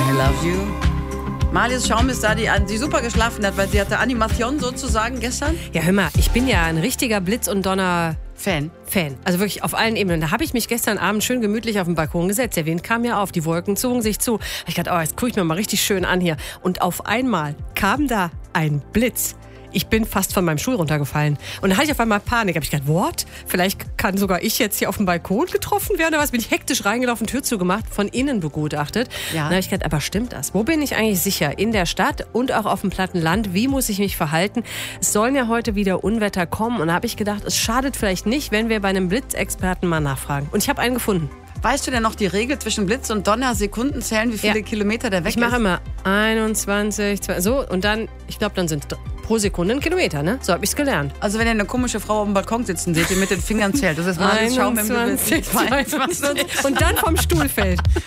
I love you. Marlies Schaum ist da, die super geschlafen hat, weil sie hatte Animation sozusagen gestern. Ja, hör mal, ich bin ja ein richtiger Blitz- und Fan. Also wirklich auf allen Ebenen. Da habe ich mich gestern Abend schön gemütlich auf den Balkon gesetzt. Der Wind kam ja auf, die Wolken zogen sich zu. Ich dachte, jetzt gucke ich mir mal richtig schön an hier. Und auf einmal kam da ein Blitz. Ich bin fast von meinem Stuhl runtergefallen. Und dann hatte ich auf einmal Panik. Habe ich gedacht, what? Vielleicht kann sogar ich jetzt hier auf dem Balkon getroffen werden oder was? Bin ich hektisch reingelaufen, Tür zugemacht, von innen begutachtet. Ja. Dann habe ich gedacht, aber stimmt das? Wo bin ich eigentlich sicher? In der Stadt und auch auf dem platten Land? Wie muss ich mich verhalten? Es sollen ja heute wieder Unwetter kommen. Und da habe ich gedacht, es schadet vielleicht nicht, wenn wir bei einem Blitzexperten mal nachfragen. Und ich habe einen gefunden. Weißt du denn noch die Regel zwischen Blitz und Donner, Sekunden zählen, wie viele Kilometer der weg ist? Ich mache immer 21, 2, so und dann, ich glaube, dann sind pro Sekunde ein Kilometer, ne? So habe ich es gelernt. Also wenn ihr eine komische Frau auf dem Balkon sitzen seht, die mit den Fingern zählt, das ist Marlies Schaum im Gewissen. 22. Und dann vom Stuhl fällt.